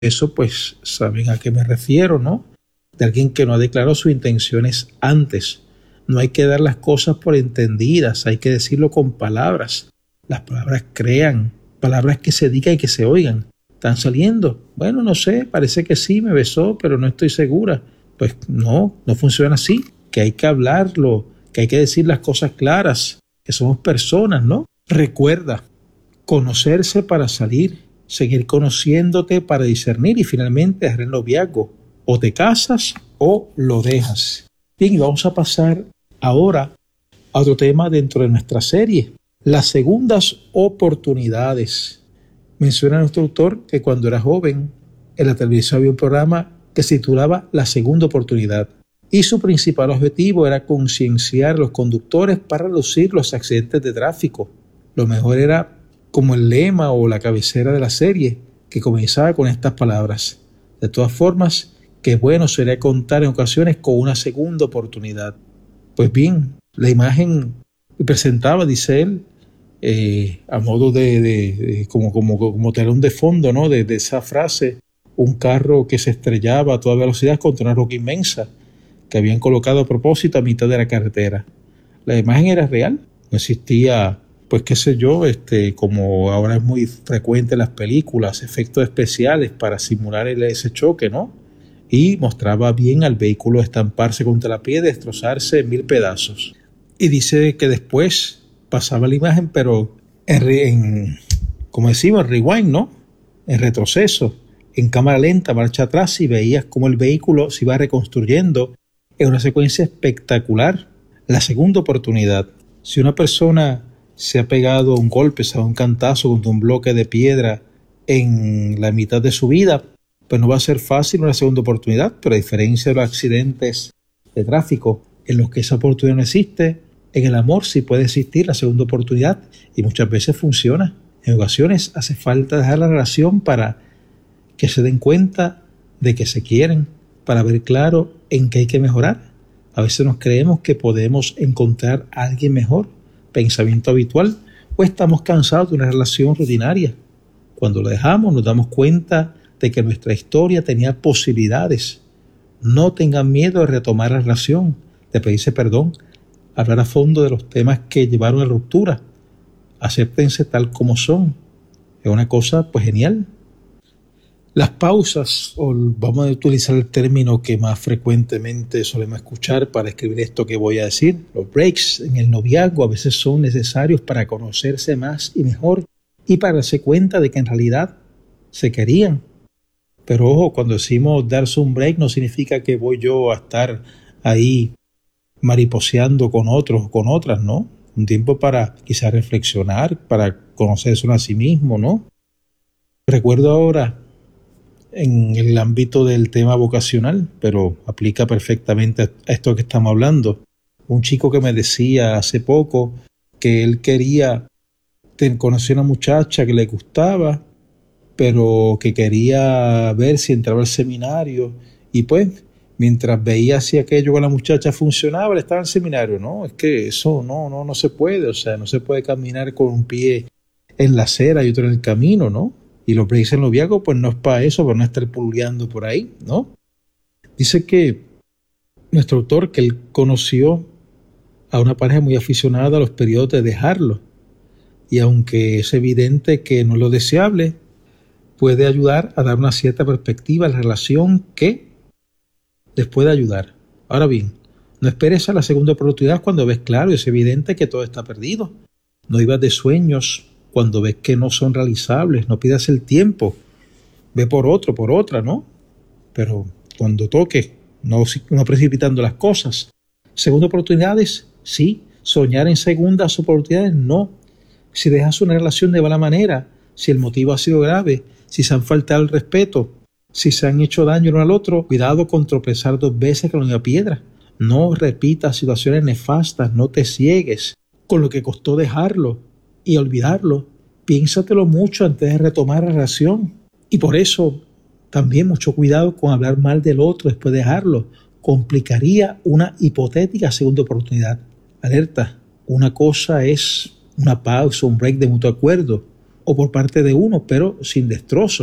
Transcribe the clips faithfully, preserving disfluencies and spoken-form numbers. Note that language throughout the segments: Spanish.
eso, pues saben a qué me refiero, ¿no? De alguien que no ha declarado sus intenciones antes. No hay que dar las cosas por entendidas, hay que decirlo con palabras. Las palabras crean, palabras que se digan y que se oigan. ¿Están saliendo? Bueno, no sé, parece que sí, me besó, pero no estoy segura. Pues no, no funciona así, que hay que hablarlo, que hay que decir las cosas claras, que somos personas, ¿no? Recuerda, conocerse para salir, seguir conociéndote para discernir y finalmente dejar el noviazgo. O te casas o lo dejas. Bien, y vamos a pasar ahora a otro tema dentro de nuestra serie, las segundas oportunidades. Menciona nuestro autor que cuando era joven, en la televisión había un programa que se titulaba La Segunda Oportunidad, y su principal objetivo era concienciar a los conductores para reducir los accidentes de tráfico. Lo mejor era como el lema o la cabecera de la serie, que comenzaba con estas palabras: de todas formas, qué bueno sería contar en ocasiones con una segunda oportunidad. Pues bien, la imagen presentaba, dice él, eh, a modo de, de, de como, como, como telón de fondo, ¿no? de, de esa frase, un carro que se estrellaba a toda velocidad contra una roca inmensa que habían colocado a propósito a mitad de la carretera. La imagen era real, no existía, pues qué sé yo, este, como ahora es muy frecuente en las películas, efectos especiales para simular el, ese choque, ¿no? Y mostraba bien al vehículo estamparse contra la piedra y destrozarse en mil pedazos. Y dice que después pasaba la imagen, pero en, en como decimos, rewind, ¿no? En retroceso, en cámara lenta, marcha atrás, y veías cómo el vehículo se iba reconstruyendo en una secuencia espectacular. La segunda oportunidad. Si una persona se ha pegado un golpe, se ha dado un cantazo contra un bloque de piedra en la mitad de su vida, pues no va a ser fácil una segunda oportunidad, pero a diferencia de los accidentes de tráfico en los que esa oportunidad no existe, en el amor sí puede existir la segunda oportunidad y muchas veces funciona. En ocasiones hace falta dejar la relación para que se den cuenta de que se quieren, para ver claro en qué hay que mejorar. A veces nos creemos que podemos encontrar a alguien mejor, pensamiento habitual, o estamos cansados de una relación rutinaria. Cuando lo dejamos nos damos cuenta de que nuestra historia tenía posibilidades. No tengan miedo de retomar la relación, de pedirse perdón, hablar a fondo de los temas que llevaron a la ruptura. Acéptense tal como son. Es una cosa pues genial. Las pausas, o vamos a utilizar el término que más frecuentemente solemos escuchar para escribir esto que voy a decir, los breaks en el noviazgo a veces son necesarios para conocerse más y mejor y para darse cuenta de que en realidad se querían. Pero ojo, cuando decimos darse un break no significa que voy yo a estar ahí mariposeando con otros o con otras, ¿no? Un tiempo para quizás reflexionar, para conocerse uno a sí mismo, ¿no? Recuerdo ahora en el ámbito del tema vocacional, pero aplica perfectamente a esto que estamos hablando. Un chico que me decía hace poco que él quería conocer a una muchacha que le gustaba, pero que quería ver si entraba al seminario, y pues mientras veía si aquello con la muchacha funcionaba, él estaba en el seminario. No, es que eso no, no, no se puede, o sea, no se puede caminar con un pie en la acera y otro en el camino, ¿no? Y los breaks en noviazgo, pues no es para eso, para no estar pulgueando por ahí, ¿no? Dice que nuestro autor, que él conoció a una pareja muy aficionada a los periodos de dejarlo, y aunque es evidente que no es lo deseable, puede ayudar a dar una cierta perspectiva a la relación que les puede ayudar. Ahora bien, no esperes a la segunda oportunidad cuando ves claro y es evidente que todo está perdido. No vivas de sueños cuando ves que no son realizables. No pidas el tiempo. Ve por otro, por otra, ¿no? Pero cuando toque, no, no precipitando las cosas. Segunda oportunidades, sí. Soñar en segundas oportunidades, no. Si dejas una relación de mala manera, si el motivo ha sido grave, si se han faltado el respeto, si se han hecho daño el uno al otro, cuidado con tropezar dos veces con la misma piedra. No repitas situaciones nefastas, no te ciegues con lo que costó dejarlo y olvidarlo. Piénsatelo mucho antes de retomar la relación. Y por eso también mucho cuidado con hablar mal del otro después de dejarlo. Complicaría una hipotética segunda oportunidad. Alerta, una cosa es una pausa, un break de mutuo acuerdo, o por parte de uno, pero sin destrozos.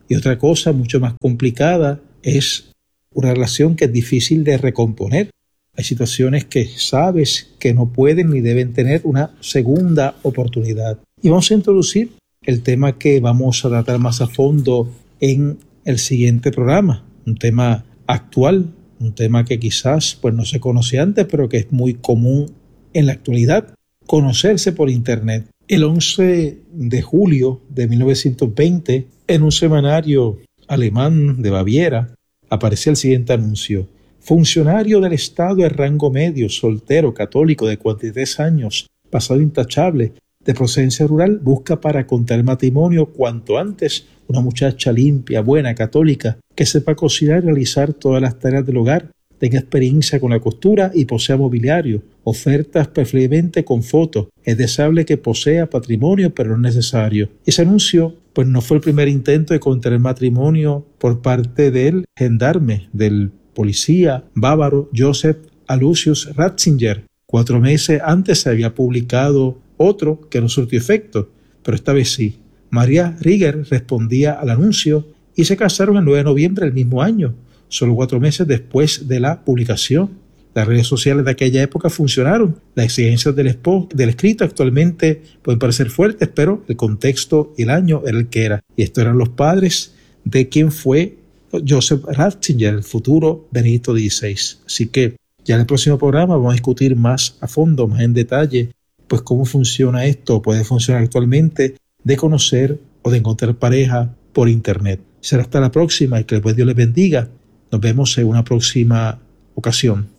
Y otra cosa mucho más complicada es una relación que es difícil de recomponer. Hay situaciones que sabes que no pueden ni deben tener una segunda oportunidad. Y vamos a introducir el tema que vamos a tratar más a fondo en el siguiente programa. Un tema actual, un tema que quizás pues, no se conocía antes, pero que es muy común en la actualidad. Conocerse por Internet. El once de julio de mil novecientos veinte, en un semanario alemán de Baviera, aparece el siguiente anuncio. Funcionario del Estado de rango medio, soltero, católico, de cuarenta y tres años, pasado intachable, de procedencia rural, busca para contraer matrimonio cuanto antes una muchacha limpia, buena, católica, que sepa cocinar y realizar todas las tareas del hogar, tenga experiencia con la costura y posea mobiliario, ofertas preferiblemente con fotos. Es deseable que posea patrimonio, pero no es necesario. Ese anuncio pues no fue el primer intento de contraer matrimonio por parte del gendarme, del policía bávaro Joseph Aloysius Ratzinger. Cuatro meses antes se había publicado otro que no surtió efecto, pero esta vez sí. María Rieger respondía al anuncio y se casaron el nueve de noviembre del mismo año, solo cuatro meses después de la publicación. Las redes sociales de aquella época funcionaron. Las exigencias del, espo- del escrito actualmente pueden parecer fuertes, pero el contexto y el año era el que era. Y estos eran los padres de quien fue Joseph Ratzinger, el futuro Benedicto dieciséis. Así que ya en el próximo programa vamos a discutir más a fondo, más en detalle, pues cómo funciona esto, puede funcionar actualmente, de conocer o de encontrar pareja por Internet. Será hasta la próxima y que pues Dios les bendiga. Nos vemos en una próxima ocasión.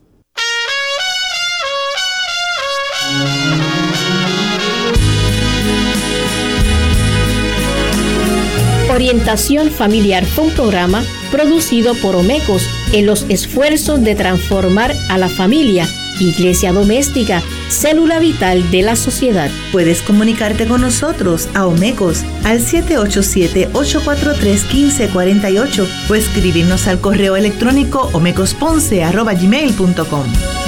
Orientación Familiar fue un programa producido por Omecos en los esfuerzos de transformar a la familia, iglesia doméstica, célula vital de la sociedad. Puedes comunicarte con nosotros a Omecos al siete ocho siete, ocho cuatro tres, uno cinco cuatro ocho o escribirnos al correo electrónico omecosponce arroba gmail punto com.